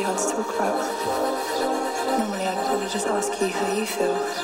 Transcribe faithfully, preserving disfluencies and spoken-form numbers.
hard to talk about. Normally I'd probably just ask you how you feel.